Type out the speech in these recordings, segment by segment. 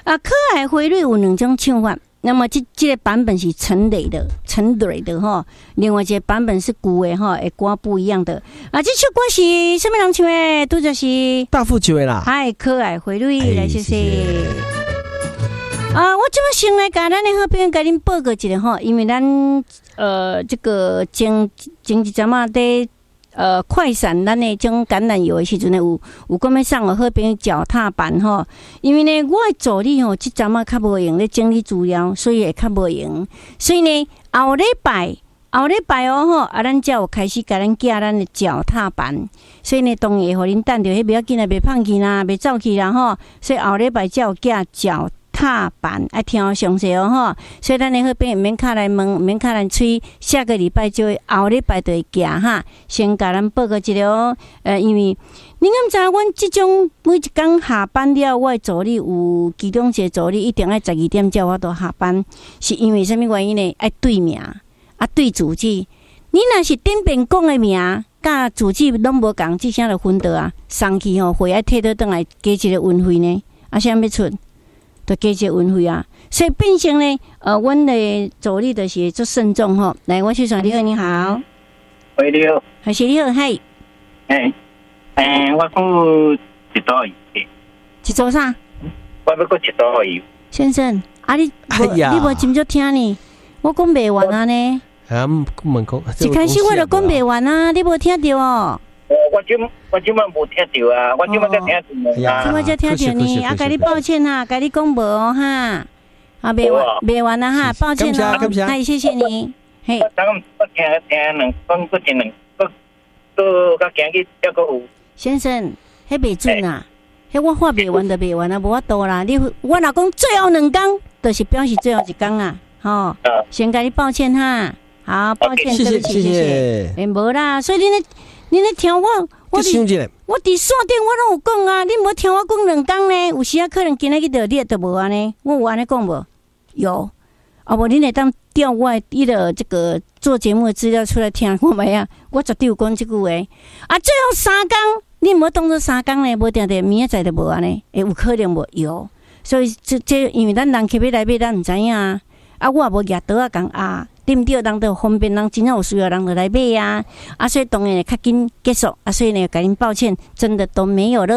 可爱花蕊有2种唱法。那么这个版本是陈蕾的哈，另外一个版本是古的哈，歌不一样的。这首歌是什么人唱的？都就是大富唱的啦。 嗨，可爱花蕊，来谢谢。我这么先来甲咱的好朋友甲恁报告一下哈，因为咱这个前一阵啊在快闪咱的种橄榄油的时阵呢，有讲要送我好朋友脚踏板吼，因为呢我的助理吼，这阵啊较无用咧整理资料，所以会较无用，所以呢后礼拜吼，咱才有开始甲咱寄咱的脚踏板，所以呢当然会互恁等着，迄不要紧啦，袂放去啦，袂走去啦吼，所以后礼拜才有寄脚踏板，爱听详细哦吼，所以咱的好朋友免卡来问，免卡来催，下个礼拜就会，后礼拜就会寄哈。先甲咱报告一下哦，因为你敢知阮即种每一天下班了，我的助理有其中一个助理一定爱12点才我都下班，是因为什么原因呢？爱对名对主旨，你若是顶边讲的名，甲主旨拢无共，即声就分到啊，送去吼会爱摕倒转来加一个运费呢，啥要出？就加一个运费啊，所以变成呢，阮的助理就是做慎重吼。来，我去说你好，你好， 喂，你好， 还是你好，嘿， 我讲一道鱼， 一组啥？ 我要讲一道鱼。 先生，你无真少听呢？我讲袂完啊呢。一开始我就讲袂完啊，你无听到哦？ 我即摆无听到啊，我即摆才听到啊。 即摆才听到呢，甲你抱歉哈，甲你讲无哦哈，袂完啊哈，抱歉哦，嗨，谢谢你，嘿。 我听两讲个一两个甲行去还阁有。先生，迄袂准啊，迄我话袂完就袂完啊，无法度啦。我若讲最后2天，就是表示最后1天啊，吼。先甲你抱歉哈，好，抱歉，对不起，谢谢。无啦，所以恁咧听我伫线顶我拢有讲啊，恁无听我讲2天呢？有时可能今仔日就你就无安尼，我有安尼讲无？有，无恁会当调我伊的这个做节目的资料出来听看卖啊？我绝对有讲这句话最后3天，恁无当作3天呢？无定定明仔载就无安尼，有可能无有，所以这因为咱人客要来买，咱毋知影啊，我也无举刀讲对不对？人都方便，人真正有需要，人就来买啊！所以当然较紧结束所以呢，跟您抱歉，真的都没有了。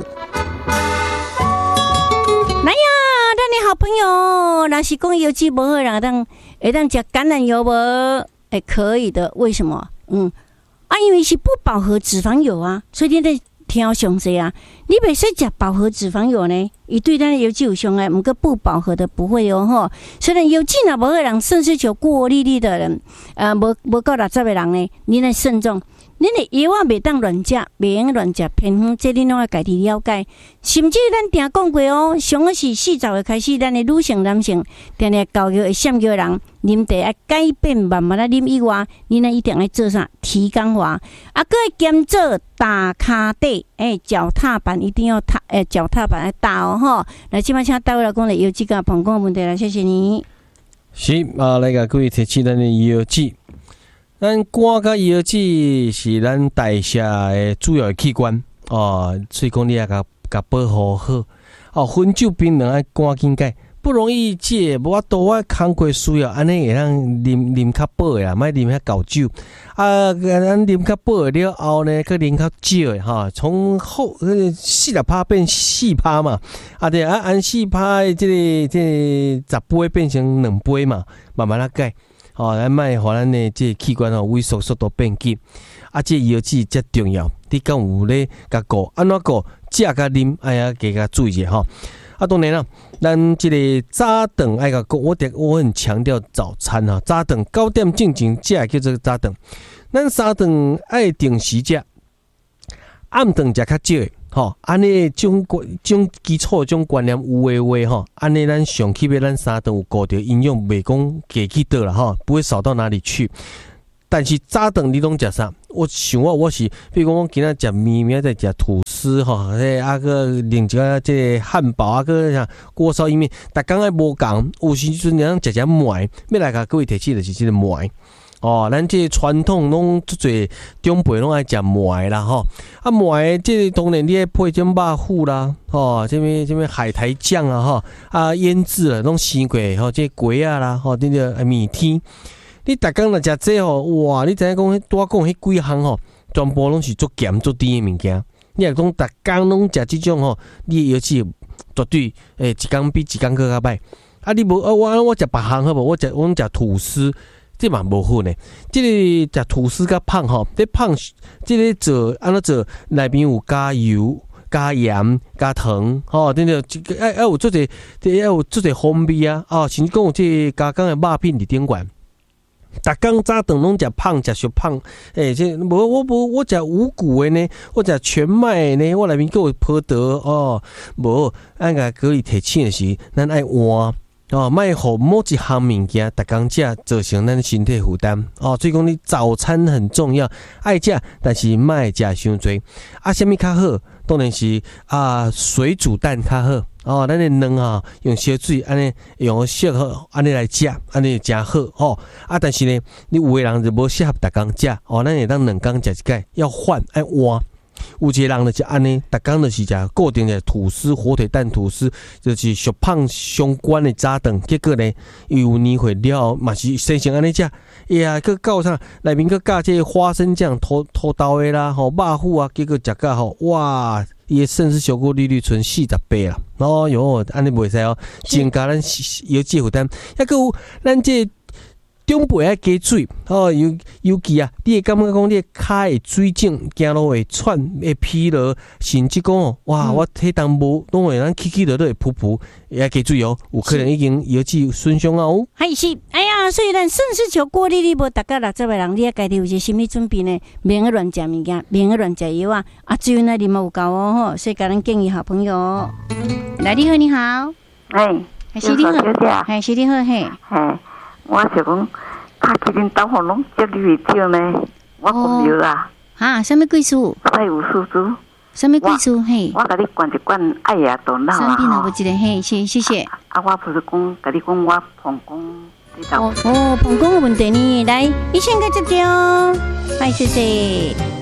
来呀，咱的好朋友，若是讲油脂无好，人会当吃橄榄油无？可以的。为什么？因为是不饱和脂肪油啊，所以你得听详细啊。你袂使吃饱和脂肪油呢，伊对咱的油脂有伤害，毋过不饱和的不会哦吼。虽然油脂若无好人，甚至就过粒粒的人，无够60的人呢，你得慎重。恁的油啊，袂当乱食，袂用乱食偏方，这恁拢要家己了解。甚至咱定讲过哦，上个是40岁开始，咱的女性、男性，定教育会闪叫人啉茶，要改变慢慢来啉以外，恁呢一定要做啥提纲化，佫要兼做打骹底，脚踏板一定要脚踏板要打哦吼。来，即摆请大卫老公的油脂甲膀胱问题来，谢谢你。 是来甲各位提起咱的油脂。咱肝甲油脂是咱代谢的主要的器官所以讲你也甲保护好分酒槟榔爱赶紧解，不容易戒，无法度我工课需要安尼会当啉较饱的，莫啉遐高酒咱啉较饱了后呢，佮啉较少的哈，从40%变4%嘛，对按4%的这10杯变成2杯嘛，慢慢解。咱莫互咱的这器官萎缩速度变急，这油脂则重要。你敢有咧甲顾？安怎顾？食甲啉，加较注意者吼。当然啦，咱这个早顿爱甲顾，我很强调早餐哈，早顿9点正经食叫做早顿。咱早顿爱定时食，暗顿食较少安尼种基础种观念有诶话安尼咱上起码咱三顿有顾着营养，袂讲加去倒啦不会少到哪里去。但是早顿你拢食啥？我想我是，比如讲我今仔食面，明仔再食吐司个另一个这汉堡个啥锅烧意面，逐工爱无共，有时阵咱食糜，要来甲各位提起就是这个糜哦，咱这传统拢足侪长辈拢爱食糜啦吼，啊糜这当然你爱配种肉糊啦，吼，这边海苔酱啊吼，啊腌制了拢生过吼，这鸡啊啦吼，这个米天，你逐工若食这吼，哇，你知影讲多讲迄几项吼，全部拢是足咸足甜的物件。你若讲逐工拢食即种吼，你药剂绝对一工比一工更较歹。啊，你无我食别项好无？我食吐司。这嘛无好呢，这个食吐司甲胖吼，这胖这个做安怎做？内面有加油、加盐、加糖，吼，真个要有做者，要有做者风味啊！哦，甚至讲有这加工的肉片伫顶悬。逐工早顿拢食胖，食俗胖，这我食五谷的呢，我食全麦的呢，我内面佫有葡萄哦，无按个可以提醒的是，咱爱换。哦，莫互某一项物件逐工食，造成咱身体负担。哦，所以讲你早餐很重要，爱食，但是莫食伤多。啊，什么较好？当然是水煮蛋较好。哦，咱的卵啊，用烧水安尼，用烧好安尼来食，安尼就诚好哦。啊，但是呢，你有的人就无适合逐工食。哦，咱会当2工食一摆，要换爱换。有一个人就是安尼，逐工就是食固定的吐司、火腿蛋吐司，就是俗胖相关的早顿。结果呢，有年岁了，嘛是生成安尼食，呀，佮到啥内面佮加这花生酱、土豆的啦，吼肉糊啊，结果食到吼，哇，伊的肾丝球过利率存48啦。哦哟，安尼袂使哦，增加咱药剂负担。抑佮有咱这长辈爱加水，哦，尤其啊，你会感觉讲你的骹会水肿，行路会喘，会疲劳，甚至讲哦，哇，我体重无，拢会咱起落落会噗噗，会爱加水哦，有可能已经药剂损伤啊哦。 还是，哎呀，所以咱肾丝球过滤率无达到60个人，你家己有一个什么准备呢？免去乱食物件，免去乱食药啊！啊，水那啉嘛有够哦吼，所以甲咱建议好朋友。来，你好，你好，是你好，是你好，嘿。 我是讲，他今天到互拢接你去跳呢，我讲有啊。 哈，什么鬼事？ 再有事主。 什么鬼事？嘿。 我甲你灌一灌爱呀头脑啊。 身边有一个嘿，谢谢。 啊，我不是讲，甲你讲我膀胱知道。 膀胱有问题呢，来，1,000个接掉，嗨，谢谢。